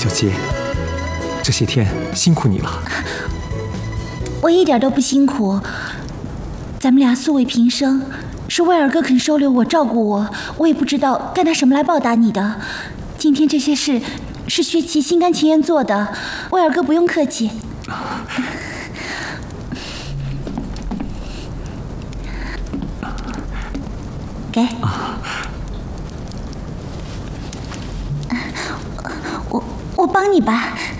小姐，这些天辛苦你了。 我一点都不辛苦，咱们俩素未平生，是威尔哥肯收留我、照顾我，我也不知道该拿什么来报答你的。今天这些事是薛琪心甘情愿做的，威尔哥不用客气。给。我帮你吧。